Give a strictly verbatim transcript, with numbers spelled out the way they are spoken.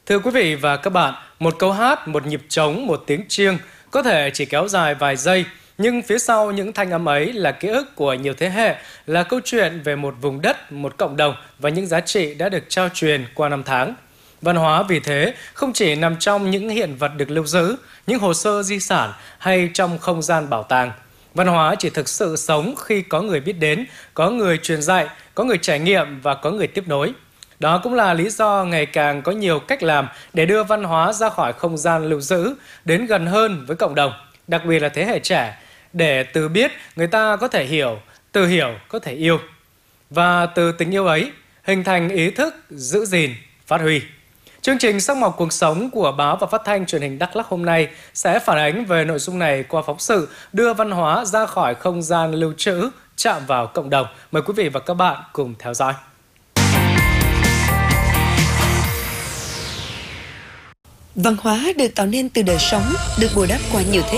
Thưa quý vị và các bạn, một câu hát, một nhịp trống, một tiếng chiêng có thể chỉ kéo dài vài giây, nhưng phía sau những thanh âm ấy là ký ức của nhiều thế hệ, là câu chuyện về một vùng đất, một cộng đồng và những giá trị đã được trao truyền qua năm tháng. Văn hóa vì thế không chỉ nằm trong những hiện vật được lưu giữ, những hồ sơ di sản hay trong không gian bảo tàng. Văn hóa chỉ thực sự sống khi có người biết đến, có người truyền dạy, có người trải nghiệm và có người tiếp nối. Đó cũng là lý do ngày càng có nhiều cách làm để đưa văn hóa ra khỏi không gian lưu giữ, đến gần hơn với cộng đồng, đặc biệt là thế hệ trẻ, để từ biết người ta có thể hiểu, từ hiểu có thể yêu. Và từ tình yêu ấy, hình thành ý thức giữ gìn, phát huy. Chương trình Sắc màu cuộc sống của báo và phát thanh truyền hình Đắk Lắk hôm nay sẽ phản ánh về nội dung này qua phóng sự đưa văn hóa ra khỏi không gian lưu trữ, chạm vào cộng đồng. Mời quý vị và các bạn cùng theo dõi. Văn hóa được tạo nên từ đời sống, được bồi đắp qua nhiều thế